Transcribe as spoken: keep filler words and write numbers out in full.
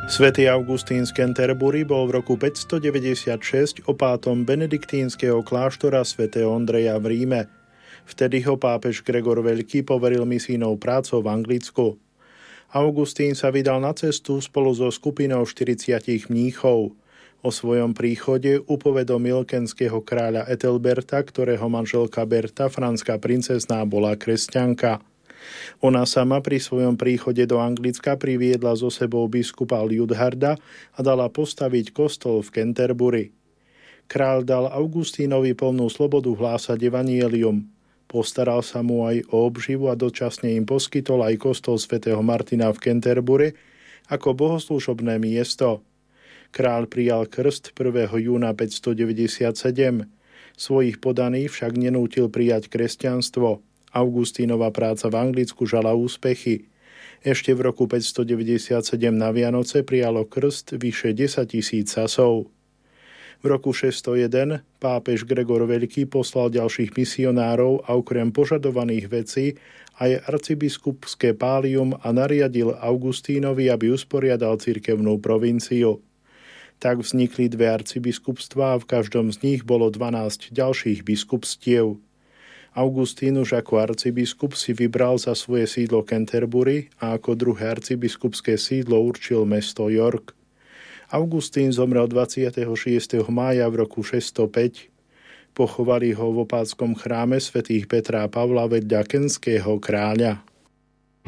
Svätý Augustín z Canterbury bol v roku päťstodeväťdesiatšesť opátom benediktínskeho kláštora svätého Ondreja v Ríme. Vtedy ho pápež Gregor Veľký poveril misijnou prácou v Anglicku. Augustín sa vydal na cestu spolu so skupinou štyridsiatich mníchov. O svojom príchode upovedomil kenského kráľa Ethelberta, ktorého manželka Berta, franská princezná, bola kresťanka. Ona sama pri svojom príchode do Anglicka priviedla so sebou biskupa Liudharda a dala postaviť kostol v Canterbury. Kráľ dal Augustínovi plnú slobodu hlásať evanjelium. Postaral sa mu aj o obživu a dočasne im poskytol aj kostol svätého Martina v Canterbury ako bohoslúžobné miesto. Kráľ prijal krst prvého júna päťstodeväťdesiatsedem. Svojich podaných však nenútil prijať kresťanstvo. Augustínova práca v Anglicku žala úspechy. Ešte v roku päťstodeväťdesiatsedem na Vianoce prijalo krst vyše desaťtisíc Sasov. V roku šesťstojeden pápež Gregor Veľký poslal ďalších misionárov a okrem požadovaných vecí aj arcibiskupské pálium a nariadil Augustínovi, aby usporiadal cirkevnú provinciu. Tak vznikli dve arcibiskupstvá a v každom z nich bolo dvanásť ďalších biskupstiev. Augustín už ako arcibiskup si vybral za svoje sídlo Canterbury a ako druhé arcibiskupské sídlo určil mesto York. Augustín zomrel dvadsiateho šiesteho mája v roku šesťstopäť. Pochovali ho v opátskom chráme svätých Petra a Pavla vedľa kenského kráľa.